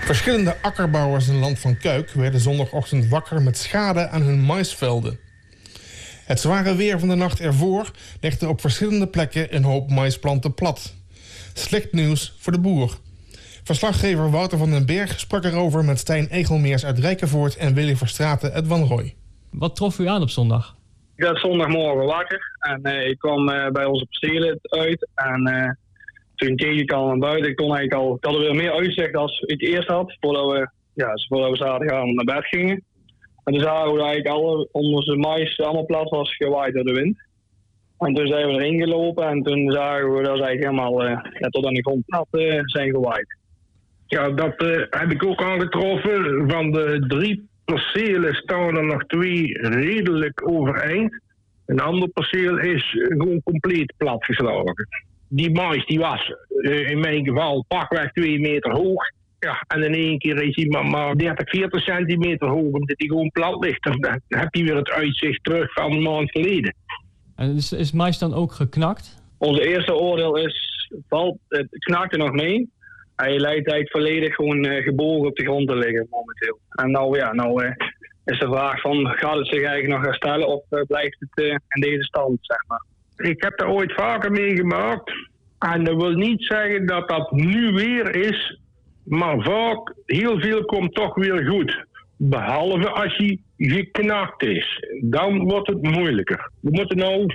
Verschillende akkerbouwers in Land van Kuik werden zondagochtend wakker met schade aan hun maisvelden. Het zware weer van de nacht ervoor legde op verschillende plekken een hoop maisplanten plat. Slecht nieuws voor de boer. Verslaggever Wouter van den Berg sprak erover met Stijn Egelmeers uit Rijkenvoort en Willy Verstraeten uit Wanrooy. Wat trof u aan op zondag? Ik werd zondagmorgen wakker en ik kwam bij onze percelen uit. En toen keek ik al naar buiten. Ik had er weer meer uitzicht dan ik eerst had, voordat we zaterdagavond naar bed gingen. En toen zagen we dat onze mais allemaal plat was gewaaid door de wind. En toen zijn we erin gelopen en toen zagen we dat ze eigenlijk helemaal tot aan de grond plat zijn gewaaid. Ja, dat heb ik ook aangetroffen. Van de 3 percelen staan er nog 2 redelijk overeind. Een ander perceel is gewoon compleet platgeslagen. Die mais die was in mijn geval pakweg 2 meter hoog. Ja, en in één keer is hij maar 30, 40 centimeter hoog, omdat hij gewoon plat ligt. Dan heb je weer het uitzicht terug van een maand geleden. En is mais dan ook geknakt? Onze eerste oordeel is, het knakte nog mee. Hij lijkt eigenlijk volledig gewoon gebogen op de grond te liggen momenteel. En nou is de vraag van, gaat het zich eigenlijk nog herstellen of blijft het in deze stand, zeg maar. Ik heb er ooit vaker meegemaakt. En dat wil niet zeggen dat dat nu weer is. Maar vaak, heel veel komt toch weer goed. Behalve als hij geknakt is. Dan wordt het moeilijker. We moeten nou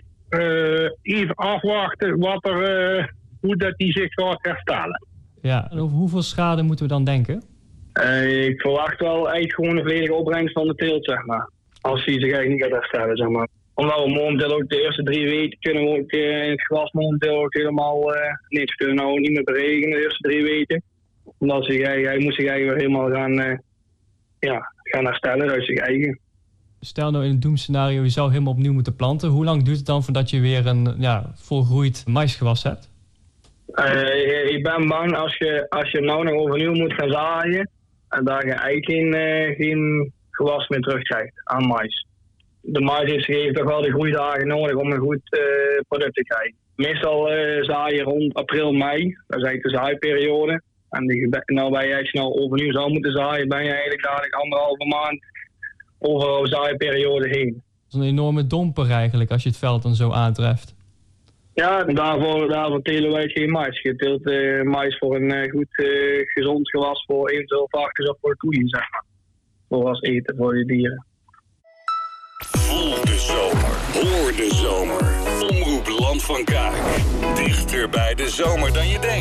even afwachten hoe dat die zich gaat herstellen. Ja, en over hoeveel schade moeten we dan denken? Ik verwacht wel eigenlijk gewoon een volledige opbrengst van de teelt, zeg maar. Als hij zich eigenlijk niet gaat herstellen, zeg maar. Omdat we momenteel ook de eerste 3 weken kunnen we ook in het gewas momenteel ook helemaal we kunnen nou niet meer beregenen de eerste 3 weken. Omdat hij moest zich eigenlijk weer helemaal gaan herstellen uit zich eigen. Stel nou in het doemscenario, je zou helemaal opnieuw moeten planten. Hoe lang duurt het dan voordat je weer een volgroeid maisgewas hebt? Ik ben bang als je nou nog overnieuw moet gaan zaaien, en daar je eigenlijk geen gewas meer terugkrijgt aan mais. De mais heeft toch wel de groeidagen nodig om een goed product te krijgen. Meestal zaai je rond april, mei. Dat is eigenlijk de zaaiperiode. En nou ben je snel overnieuw zou moeten zaaien, ben je eigenlijk dadelijk 1,5 maand over de zaaiperiode heen. Dat is een enorme domper eigenlijk als je het veld dan zo aantreft. Ja, daarvoor telen wij geen mais. Je teelt mais voor een goed gezond gewas voor eventueel varkens of voor de koeien, zeg maar. Voor als eten voor je dieren. Voel de zomer, hoor de zomer. Omroep Land van Kuik. Dichter bij de zomer dan je denkt.